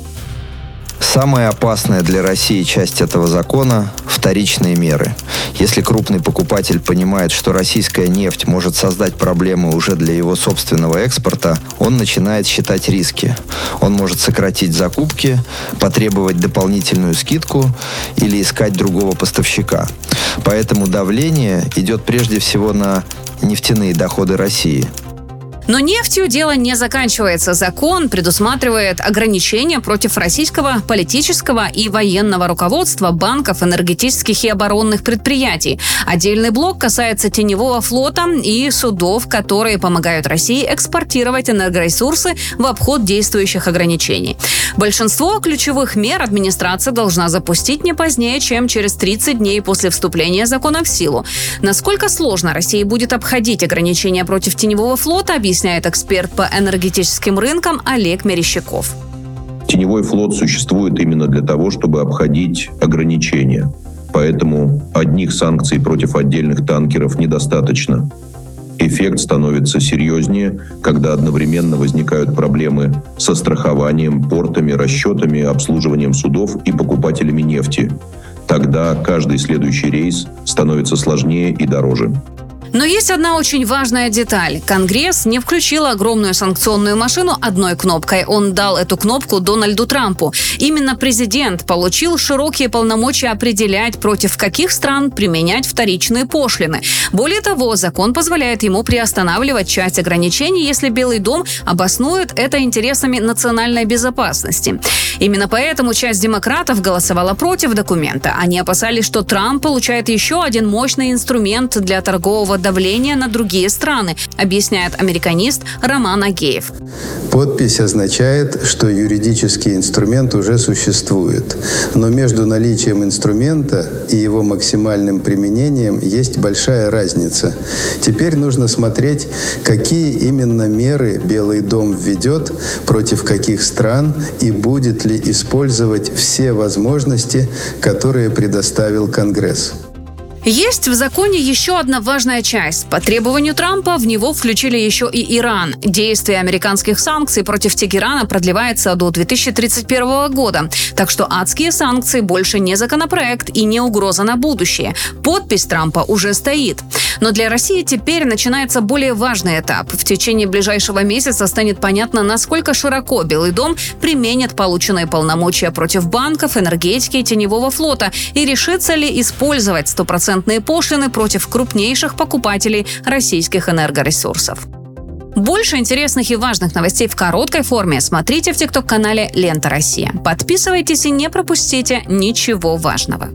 Самая опасная для России часть этого закона – вторичные меры. Если крупный покупатель понимает, что российская нефть может создать проблемы уже для его собственного экспорта, он начинает считать риски. Он может сократить закупки, потребовать дополнительную скидку или искать другого поставщика. Поэтому давление идет прежде всего на нефтяные доходы России. Но нефтью дело не заканчивается. Закон предусматривает ограничения против российского политического и военного руководства, банков, энергетических и оборонных предприятий. Отдельный блок касается теневого флота и судов, которые помогают России экспортировать энергоресурсы в обход действующих ограничений. Большинство ключевых мер администрация должна запустить не позднее, чем через тридцать дней после вступления закона в силу. Насколько сложно России будет обходить ограничения против теневого флота, объясняет объясняет эксперт по энергетическим рынкам Олег Мерещаков. Теневой флот существует именно для того, чтобы обходить ограничения. Поэтому одних санкций против отдельных танкеров недостаточно. Эффект становится серьезнее, когда одновременно возникают проблемы со страхованием, портами, расчетами, обслуживанием судов и покупателями нефти. Тогда каждый следующий рейс становится сложнее и дороже. Но есть одна очень важная деталь. Конгресс не включил огромную санкционную машину одной кнопкой. Он дал эту кнопку Дональду Трампу. Именно президент получил широкие полномочия определять, против каких стран применять вторичные пошлины. Более того, закон позволяет ему приостанавливать часть ограничений, если Белый дом обоснует это интересами национальной безопасности. Именно поэтому часть демократов голосовала против документа. Они опасались, что Трамп получает еще один мощный инструмент для торгового давления на другие страны, объясняет американист Роман Агеев. Подпись означает, что юридический инструмент уже существует. Но между наличием инструмента и его максимальным применением есть большая разница. Теперь нужно смотреть, какие именно меры Белый дом введет, против каких стран и будет ли использовать все возможности, которые предоставил Конгресс. Есть в законе еще одна важная часть. По требованию Трампа в него включили еще и Иран. Действие американских санкций против Тегерана продлевается до две тысячи тридцать первого года. Так что адские санкции больше не законопроект и не угроза на будущее. Подпись Трампа уже стоит. Но для России теперь начинается более важный этап. В течение ближайшего месяца станет понятно, насколько широко Белый дом применит полученные полномочия против банков, энергетики и теневого флота и решится ли использовать стопроцентные пошлины против крупнейших покупателей российских энергоресурсов. Больше интересных и важных новостей в короткой форме смотрите в тикток-канале «Лента Россия». Подписывайтесь и не пропустите ничего важного.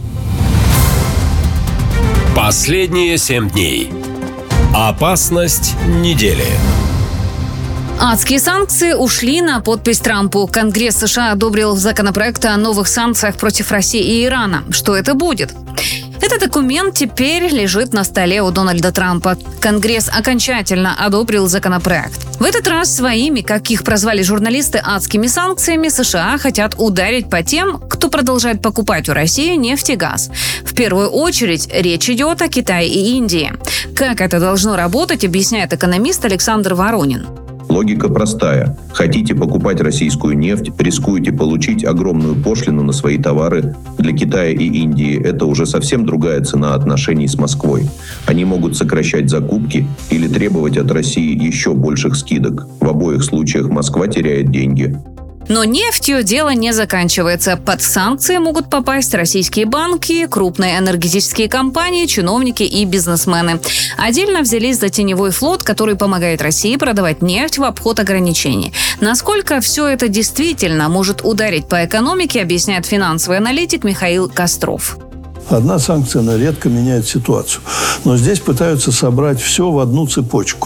Последние семь дней. Опасность недели. Адские санкции ушли на подпись Трампу. Конгресс США одобрил законопроект о новых санкциях против России и Ирана. Что это будет? Этот документ теперь лежит на столе у Дональда Трампа. Конгресс окончательно одобрил законопроект. В этот раз своими, как их прозвали журналисты, адскими санкциями США хотят ударить по тем, кто продолжает покупать у России нефть и газ. В первую очередь речь идет о Китае и Индии. Как это должно работать, объясняет экономист Александр Воронин. Логика простая. Хотите покупать российскую нефть, рискуете получить огромную пошлину на свои товары. Для Китая и Индии это уже совсем другая цена отношений с Москвой. Они могут сокращать закупки или требовать от России еще больших скидок. В обоих случаях Москва теряет деньги. Но нефтью дело не заканчивается. Под санкции могут попасть российские банки, крупные энергетические компании, чиновники и бизнесмены. Отдельно взялись за теневой флот, который помогает России продавать нефть в обход ограничений. Насколько все это действительно может ударить по экономике, объясняет финансовый аналитик Михаил Костров. Одна санкция, она редко меняет ситуацию. Но здесь пытаются собрать все в одну цепочку.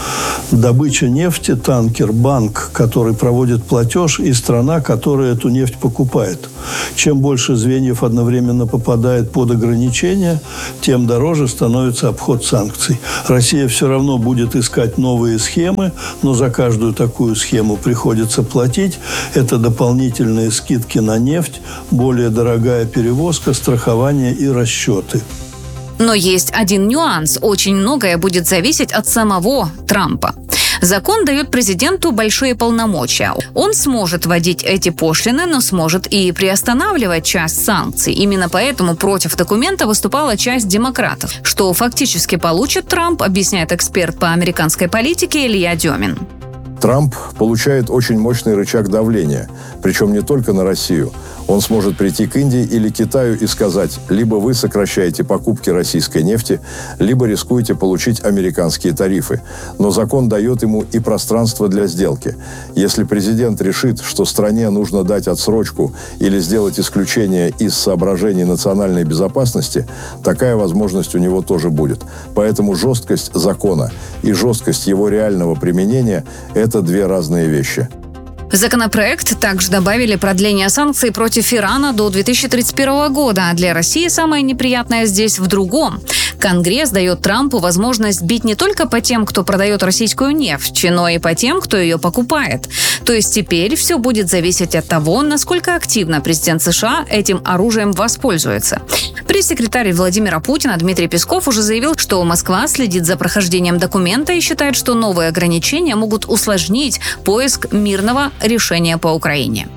Добыча нефти, танкер, банк, который проводит платеж, и страна, которая эту нефть покупает. Чем больше звеньев одновременно попадает под ограничения, тем дороже становится обход санкций. Россия все равно будет искать новые схемы, но за каждую такую схему приходится платить. Это дополнительные скидки на нефть, более дорогая перевозка, страхование и расчеты. Но есть один нюанс. Очень многое будет зависеть от самого Трампа. Закон дает президенту большие полномочия. Он сможет вводить эти пошлины, но сможет и приостанавливать часть санкций. Именно поэтому против документа выступала часть демократов. Что фактически получит Трамп, объясняет эксперт по американской политике Илья Демин. Трамп получает очень мощный рычаг давления, причем не только на Россию. Он сможет прийти к Индии или Китаю и сказать, либо вы сокращаете покупки российской нефти, либо рискуете получить американские тарифы. Но закон дает ему и пространство для сделки. Если президент решит, что стране нужно дать отсрочку или сделать исключение из соображений национальной безопасности, такая возможность у него тоже будет. Поэтому жесткость закона и жесткость его реального применения – это две разные вещи. В законопроект также добавили продление санкций против Ирана до две тысячи тридцать первого года. А для России самое неприятное здесь в другом. Конгресс дает Трампу возможность бить не только по тем, кто продает российскую нефть, но и по тем, кто ее покупает. То есть теперь все будет зависеть от того, насколько активно президент США этим оружием воспользуется. Пресс-секретарь Владимира Путина Дмитрий Песков уже заявил, что Москва следит за прохождением документа и считает, что новые ограничения могут усложнить поиск мирного решения по Украине.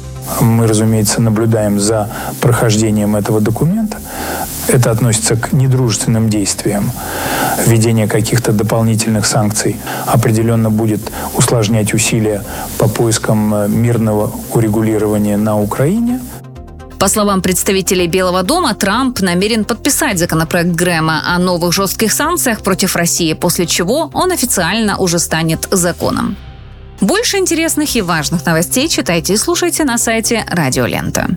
Мы, разумеется, наблюдаем за прохождением этого документа. Это относится к недружественным действиям. Введение каких-то дополнительных санкций определенно будет усложнять усилия по поискам мирного урегулирования на Украине. По словам представителей Белого дома, Трамп намерен подписать законопроект Грэма о новых жестких санкциях против России, после чего он официально уже станет законом. Больше интересных и важных новостей читайте и слушайте на сайте Радио Лента.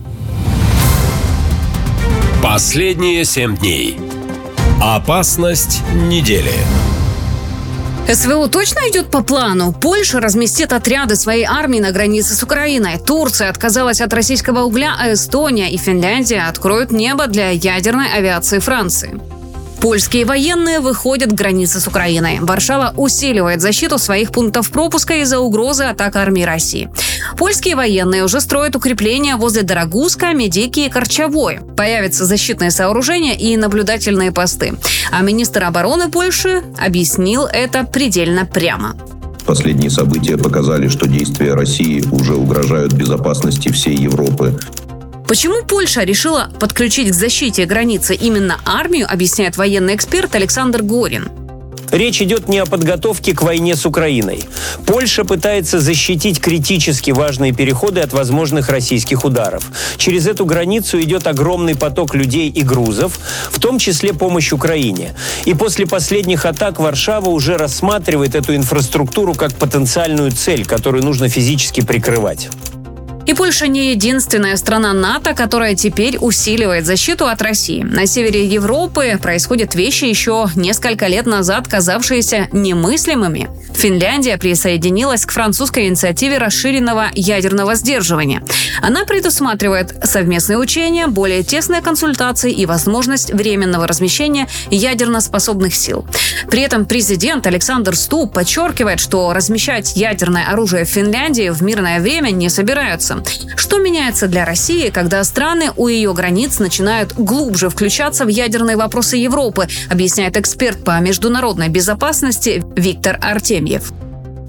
Последние семь дней. Опасность недели. СВО точно идет по плану? Польша разместит отряды своей армии на границе с Украиной. Турция отказалась от российского угля, а Эстония и Финляндия откроют небо для ядерной авиации Франции. Польские военные выходят к границе с Украиной. Варшава усиливает защиту своих пунктов пропуска из-за угрозы атак армии России. Польские военные уже строят укрепления возле Дорогуска, Медики и Корчевой. Появятся защитные сооружения и наблюдательные посты. А министр обороны Польши объяснил это предельно прямо. Последние события показали, что действия России уже угрожают безопасности всей Европы. Почему Польша решила подключить к защите границы именно армию, объясняет военный эксперт Александр Горин. Речь идет не о подготовке к войне с Украиной. Польша пытается защитить критически важные переходы от возможных российских ударов. Через эту границу идет огромный поток людей и грузов, в том числе помощь Украине. И после последних атак Варшава уже рассматривает эту инфраструктуру как потенциальную цель, которую нужно физически прикрывать. И Польша не единственная страна НАТО, которая теперь усиливает защиту от России. На севере Европы происходят вещи, еще несколько лет назад казавшиеся немыслимыми. Финляндия присоединилась к французской инициативе расширенного ядерного сдерживания. Она предусматривает совместные учения, более тесные консультации и возможность временного размещения ядерноспособных сил. При этом президент Александр Ступ подчеркивает, что размещать ядерное оружие в Финляндии в мирное время не собираются. Что меняется для России, когда страны у ее границ начинают глубже включаться в ядерные вопросы Европы, объясняет эксперт по международной безопасности Виктор Артемьев.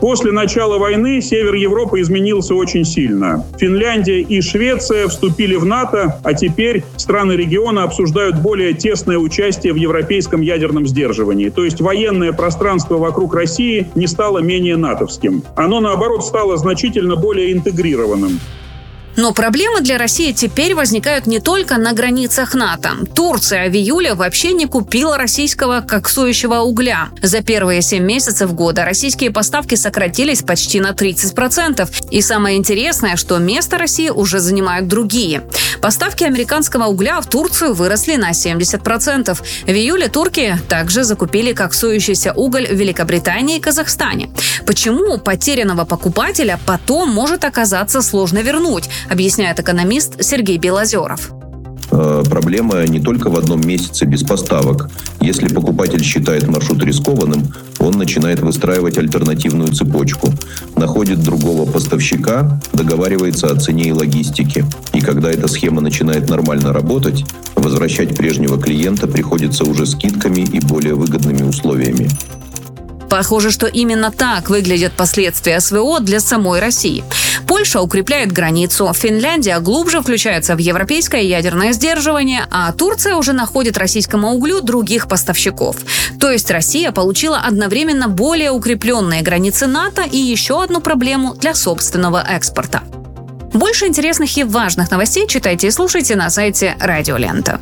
После начала войны север Европы изменился очень сильно. Финляндия и Швеция вступили в НАТО, а теперь страны региона обсуждают более тесное участие в европейском ядерном сдерживании. То есть военное пространство вокруг России не стало менее натовским. Оно, наоборот, стало значительно более интегрированным. Но проблемы для России теперь возникают не только на границах НАТО. Турция в июле вообще не купила российского коксующего угля. За первые семь месяцев года российские поставки сократились почти на тридцать процентов. И самое интересное, что место России уже занимают другие. Поставки американского угля в Турцию выросли на семьдесят процентов. В июле турки также закупили коксующийся уголь в Великобритании и Казахстане. Почему потерянного покупателя потом может оказаться сложно вернуть, объясняет экономист Сергей Белозеров. Проблема не только в одном месяце без поставок. Если покупатель считает маршрут рискованным, он начинает выстраивать альтернативную цепочку, находит другого поставщика, договаривается о цене и логистике. И когда эта схема начинает нормально работать, возвращать прежнего клиента приходится уже скидками и более выгодными условиями. Похоже, что именно так выглядят последствия СВО для самой России. Польша укрепляет границу, Финляндия глубже включается в европейское ядерное сдерживание, а Турция уже находит российскому углю других поставщиков. То есть Россия получила одновременно более укрепленные границы НАТО и еще одну проблему для собственного экспорта. Больше интересных и важных новостей читайте и слушайте на сайте Радио Лента.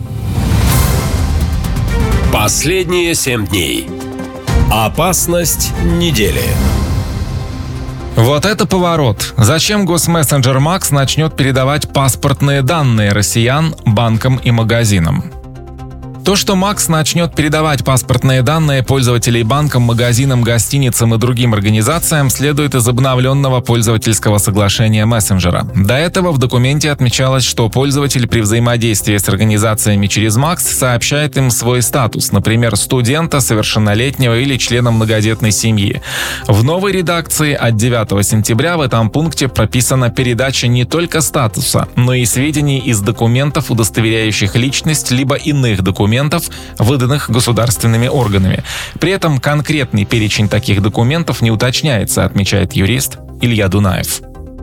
Последние семь дней. Опасность недели. Вот это поворот. Зачем госмессенджер Макс начнет передавать паспортные данные россиян банкам и магазинам? То, что Макс начнет передавать паспортные данные пользователей банкам, магазинам, гостиницам и другим организациям, следует из обновленного пользовательского соглашения мессенджера. До этого в документе отмечалось, что пользователь при взаимодействии с организациями через Макс сообщает им свой статус, например, студента, совершеннолетнего или члена многодетной семьи. В новой редакции от девятого сентября в этом пункте прописана передача не только статуса, но и сведений из документов, удостоверяющих личность, либо иных документов, выданных государственными органами. При этом конкретный перечень таких документов не уточняется, отмечает юрист Илья Дунаев.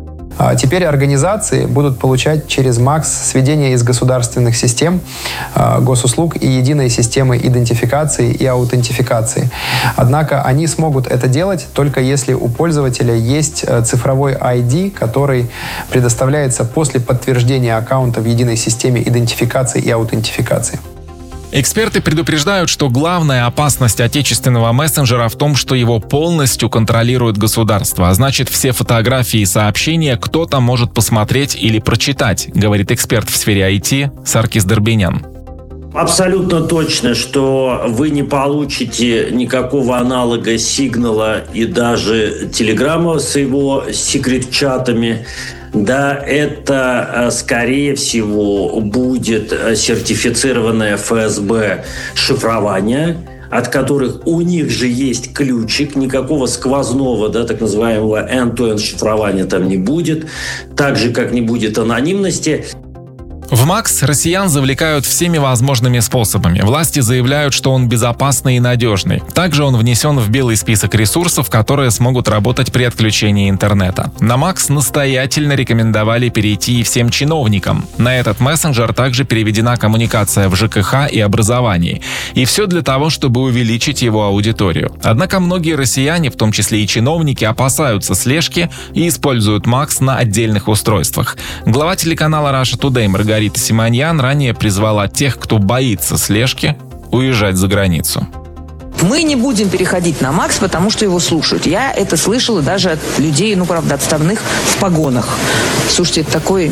Теперь организации будут получать через МАКС сведения из государственных систем госуслуг и единой системы идентификации и аутентификации. Однако они смогут это делать только если у пользователя есть цифровой ай ди, который предоставляется после подтверждения аккаунта в единой системе идентификации и аутентификации. Эксперты предупреждают, что главная опасность отечественного мессенджера в том, что его полностью контролирует государство, а значит, все фотографии и сообщения кто-то может посмотреть или прочитать, говорит эксперт в сфере ай ти Саркис Дорбенян. Абсолютно точно, что вы не получите никакого аналога Сигнала и даже Телеграма с его секрет-чатами. Да, это, скорее всего, будет сертифицированное эф эс бэ шифрование, от которых у них же есть ключик, никакого сквозного, да, так называемого end-to-end шифрования там не будет, так же, как не будет анонимности. В МАКС россиян завлекают всеми возможными способами. Власти заявляют, что он безопасный и надежный. Также он внесен в белый список ресурсов, которые смогут работать при отключении интернета. На МАКС настоятельно рекомендовали перейти и всем чиновникам. На этот мессенджер также переведена коммуникация в жэ ка ха и образовании. И все для того, чтобы увеличить его аудиторию. Однако многие россияне, в том числе и чиновники, опасаются слежки и используют МАКС на отдельных устройствах. Глава телеканала Russia Today Маргарита Симоньян ранее призвала тех, кто боится слежки, уезжать за границу. Мы не будем переходить на МАКС, потому что его слушают. Я это слышала даже от людей, ну, правда, отставных в погонах. Слушайте, это такой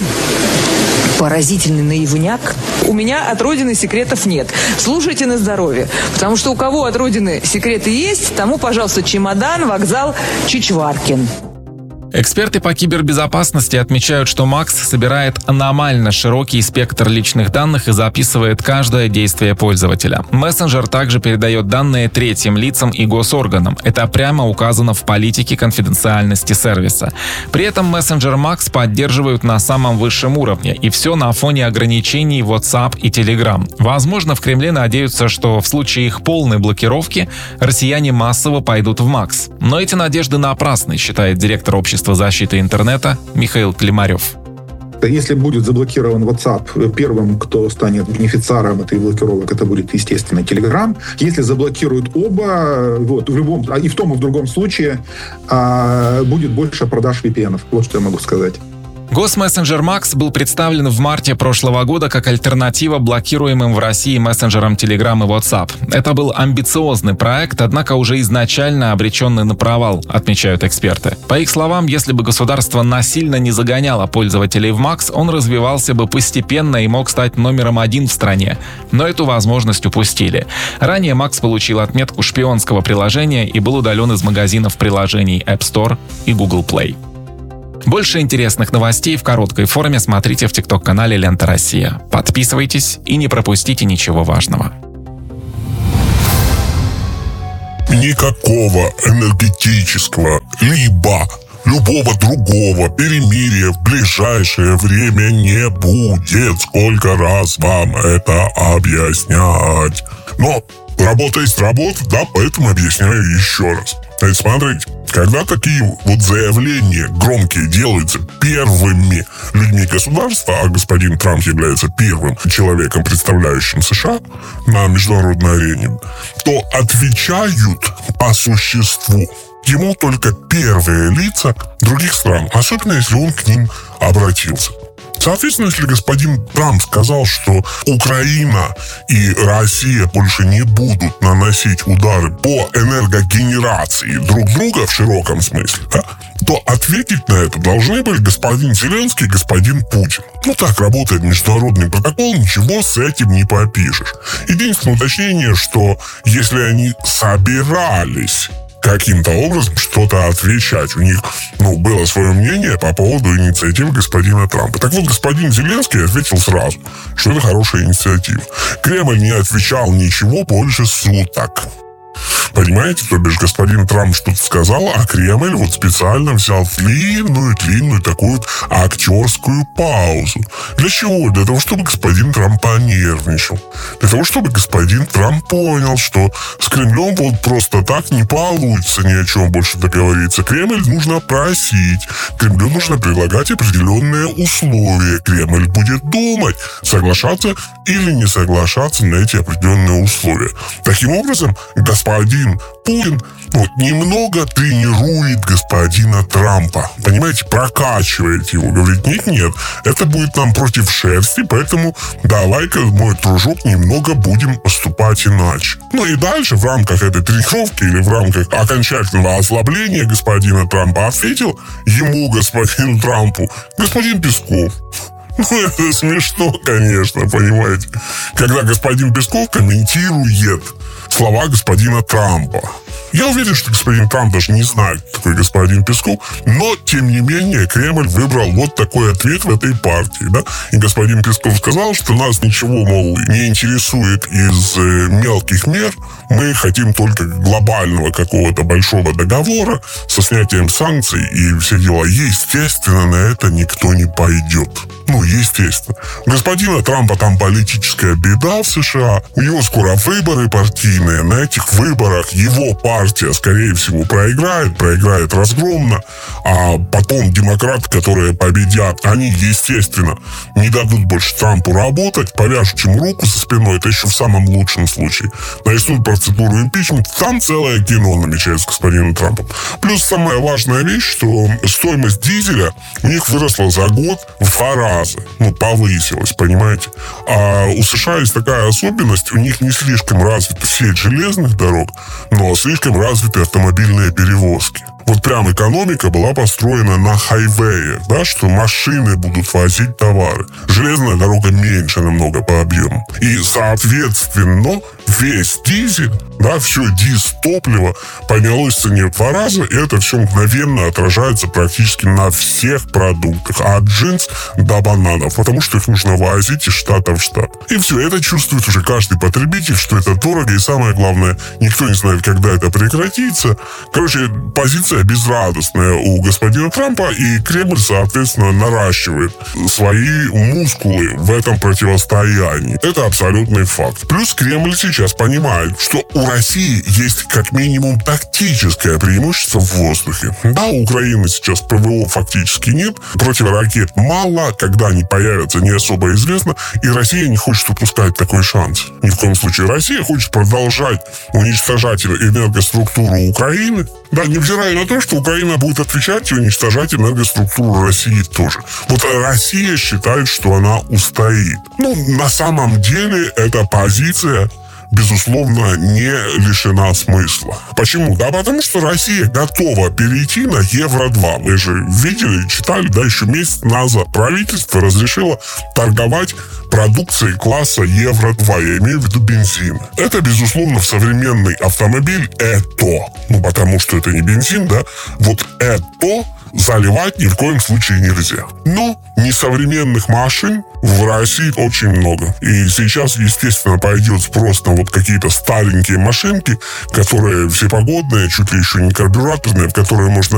поразительный наивняк. У меня от Родины секретов нет. Слушайте на здоровье. Потому что у кого от Родины секреты есть, тому, пожалуйста, чемодан, вокзал, Чичваркин. Эксперты по кибербезопасности отмечают, что Макс собирает аномально широкий спектр личных данных и записывает каждое действие пользователя. Мессенджер также передает данные третьим лицам и госорганам. Это прямо указано в политике конфиденциальности сервиса. При этом мессенджер Макс поддерживают на самом высшем уровне, и все на фоне ограничений WhatsApp и Telegram. Возможно, в Кремле надеются, что в случае их полной блокировки россияне массово пойдут в Макс. Но эти надежды напрасны, считает директор общества защиты интернета Михаил Климарев. Если будет заблокирован WhatsApp, первым, кто станет бенефициаром этой блокировок, это будет, естественно, Telegram. Если заблокируют оба, вот, в любом, и в том, и в другом случае а, будет больше продаж ви пи эн-ов. Вот что я могу сказать. Госмессенджер Макс был представлен в марте прошлого года как альтернатива блокируемым в России мессенджерам Telegram и WhatsApp. Это был амбициозный проект, однако уже изначально обреченный на провал, отмечают эксперты. По их словам, если бы государство насильно не загоняло пользователей в Макс, он развивался бы постепенно и мог стать номером один в стране. Но эту возможность упустили. Ранее Макс получил отметку шпионского приложения и был удален из магазинов приложений App Store и Google Play. Больше интересных новостей в короткой форме смотрите в тикток-канале «Лента Россия». Подписывайтесь и не пропустите ничего важного. Никакого энергетического либо любого другого перемирия в ближайшее время не будет. Сколько раз вам это объяснять? Но работа есть работа, да, поэтому объясняю еще раз. Значит, смотрите, когда такие вот заявления громкие делаются первыми людьми государства, а господин Трамп является первым человеком, представляющим США на международной арене, то отвечают по существу ему только первые лица других стран, особенно если он к ним обратился. Соответственно, если господин Трамп сказал, что Украина и Россия больше не будут наносить удары по энергогенерации друг друга в широком смысле, да, то ответить на это должны были господин Зеленский и господин Путин. Ну, так работает международный протокол, ничего с этим не попишешь. Единственное уточнение, что если они собирались каким-то образом что-то отвечать. У них, ну, было свое мнение по поводу инициативы господина Трампа. Так вот, господин Зеленский ответил сразу, что это хорошая инициатива. Кремль не отвечал ничего больше суток. Понимаете, то бишь господин Трамп что-то сказал, а Кремль вот специально взял длинную-длинную такую вот актерскую паузу. Для чего? Для того, чтобы господин Трамп понервничал. Для того, чтобы господин Трамп понял, что с Кремлем вот просто так не получится ни о чем больше договориться. Кремль нужно просить. Кремлю нужно предлагать определенные условия. Кремль будет думать, соглашаться или не соглашаться на эти определенные условия. Таким образом, господин Путин вот, немного тренирует господина Трампа. Понимаете, прокачивает его. Говорит, нет-нет, это будет нам против шерсти, поэтому давай-ка, мой дружок, немного будем поступать иначе. Ну и дальше в рамках этой тренировки или в рамках окончательного ослабления господина Трампа ответил ему, господину Трампу, господин Песков. Ну, это смешно, конечно, понимаете. Когда господин Песков комментирует слова господина Трампа. Я уверен, что господин Трамп даже не знает, кто такой господин Песков, но, тем не менее, Кремль выбрал вот такой ответ в этой партии, да. И господин Песков сказал, что нас ничего, мол, не интересует из э, мелких мер, мы хотим только глобального какого-то большого договора со снятием санкций и все дела. Естественно, на это никто не пойдет. Ну, естественно. У господина Трампа там политическая беда в США, у него скоро выборы партийные, на этих выборах его партия, скорее всего, проиграет, проиграет разгромно, а потом демократы, которые победят, они, естественно, не дадут больше Трампу работать, повяжут ему руку со спиной, это еще в самом лучшем случае. Начнут процедуру импичмента, там целое кино намечается с господином Трампом. Плюс самая важная вещь, что стоимость дизеля у них выросла за год в два раза. Ну, повысилась, понимаете? А у США есть такая особенность, у них не слишком развита сеть железных дорог, но слишком развиты автомобильные перевозки. Вот прям экономика была построена на хайвее, да, что машины будут возить товары. Железная дорога меньше намного по объему. И, соответственно, весь дизель, да, все дизтопливо поднялось в цене в два раза, и это все мгновенно отражается практически на всех продуктах, от джинс до бананов, потому что их нужно возить из штата в штат. И все, это чувствует уже каждый потребитель, что это дорого, и самое главное, никто не знает, когда это прекратится. Короче, позиция безрадостная у господина Трампа, и Кремль, соответственно, наращивает свои мускулы в этом противостоянии. Это абсолютный факт. Плюс Кремль сейчас понимает, что у России есть как минимум тактическое преимущество в воздухе. Да, у Украины сейчас ПВО фактически нет, противоракет мало, когда они появятся, не особо известно, и Россия не хочет упускать такой шанс. Ни в коем случае. Россия хочет продолжать уничтожать энергоструктуру Украины, да, невзирая на то, что Украина будет отвечать и уничтожать энергоструктуру России тоже. Вот Россия считает, что она устоит. Ну, на самом деле, эта позиция, безусловно, не лишена смысла. Почему? Да потому что Россия готова перейти на евро два. Мы же видели, читали, да, еще месяц назад правительство разрешило торговать продукцией класса евро два. Я имею в виду бензин. Это, безусловно, в современный автомобиль это. Ну, потому что это не бензин, да. Вот это заливать ни в коем случае нельзя. Но несовременных машин в России очень много. И сейчас, естественно, пойдет спрос на вот какие-то старенькие машинки, которые всепогодные, чуть ли еще не карбюраторные, в которые можно